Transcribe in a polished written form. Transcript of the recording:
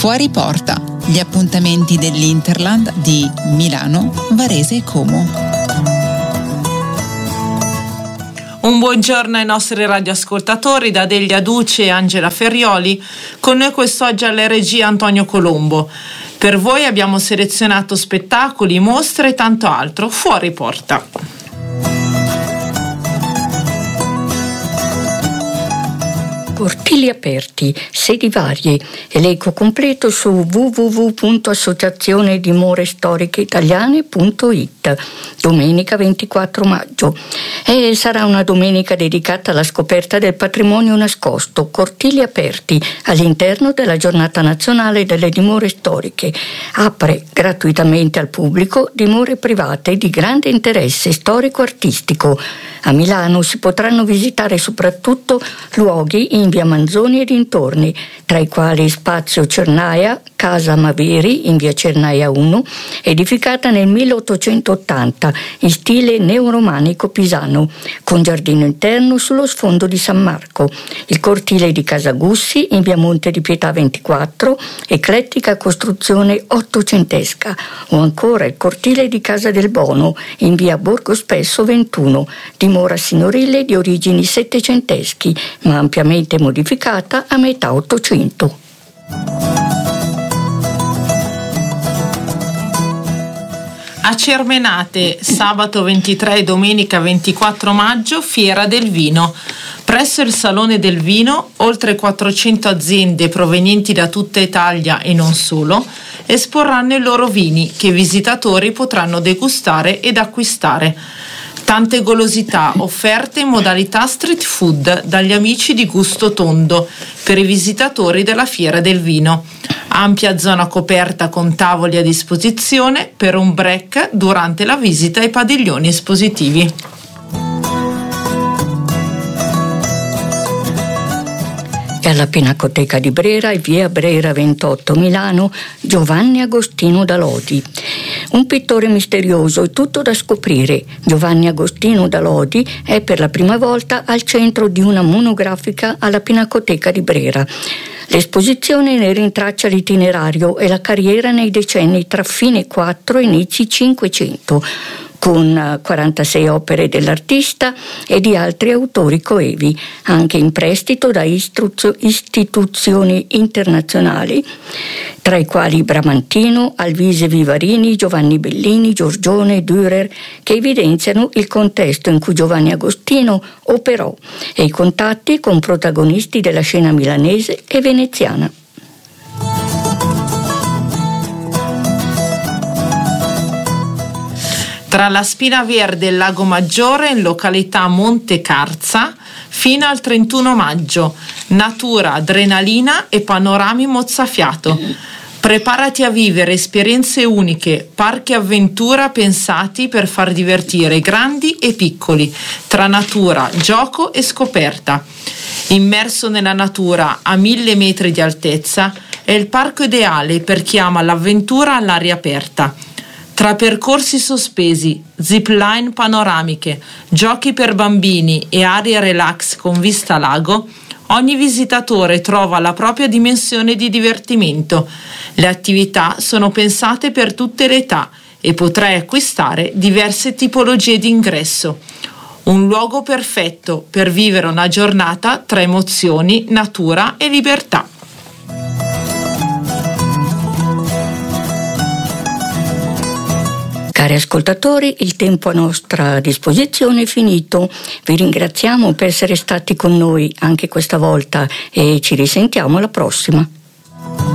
Fuori porta, gli appuntamenti dell'Interland di Milano, Varese e Como. Un buongiorno ai nostri radioascoltatori da Delia Duce e Angela Ferrioli. Con noi quest'oggi alla regia Antonio Colombo. Per voi abbiamo selezionato spettacoli, mostre e tanto altro fuori porta. Cortili aperti, sedi varie, elenco completo su www.associazionedimorestoricheitaliane.it. Domenica 24 maggio. E sarà una domenica dedicata alla scoperta del patrimonio nascosto, cortili aperti, all'interno della Giornata Nazionale delle Dimore Storiche. Apre gratuitamente al pubblico dimore private di grande interesse storico-artistico. A Milano si potranno visitare soprattutto luoghi in via Manzoni e dintorni, tra i quali Spazio Cernaia, Casa Maveri in via Cernaia 1, edificata nel 1880 in stile neoromanico pisano, con giardino interno sullo sfondo di San Marco, il cortile di Casa Gussi in via Monte di Pietà 24, eclettica costruzione ottocentesca, o ancora il cortile di Casa del Bono in via Borgo Spesso 21, dimora signorile di origini settecenteschi, ma ampiamente modificata a metà Ottocento. A Cermenate, sabato 23 e domenica 24 maggio, Fiera del Vino. Presso il Salone del Vino, oltre 400 aziende provenienti da tutta Italia e non solo, esporranno i loro vini che i visitatori potranno degustare ed acquistare. Tante golosità offerte in modalità street food dagli amici di Gusto Tondo per i visitatori della Fiera del Vino. Ampia zona coperta con tavoli a disposizione per un break durante la visita ai padiglioni espositivi. E alla Pinacoteca di Brera e via Brera 28 Milano, Giovanni Agostino da Lodi. Un pittore misterioso e tutto da scoprire. Giovanni Agostino da Lodi è per la prima volta al centro di una monografica alla Pinacoteca di Brera. L'esposizione ne rintraccia l'itinerario e la carriera nei decenni tra fine 4 e inizi 500, con 46 opere dell'artista e di altri autori coevi, anche in prestito da istituzioni internazionali, tra i quali Bramantino, Alvise Vivarini, Giovanni Bellini, Giorgione, Dürer, che evidenziano il contesto in cui Giovanni Agostino operò e i contatti con protagonisti della scena milanese e veneziana. Tra la Spina Verde e il Lago Maggiore, in località Monte Carza, fino al 31 maggio. Natura, adrenalina e panorami mozzafiato. Preparati a vivere esperienze uniche, parchi avventura pensati per far divertire grandi e piccoli, tra natura, gioco e scoperta. Immerso nella natura a 1000 metri di altezza, è il parco ideale per chi ama l'avventura all'aria aperta. Tra percorsi sospesi, zipline panoramiche, giochi per bambini e aree relax con vista lago, ogni visitatore trova la propria dimensione di divertimento. Le attività sono pensate per tutte le età e potrai acquistare diverse tipologie di ingresso. Un luogo perfetto per vivere una giornata tra emozioni, natura e libertà. Cari ascoltatori, il tempo a nostra disposizione è finito. Vi ringraziamo per essere stati con noi anche questa volta e ci risentiamo alla prossima.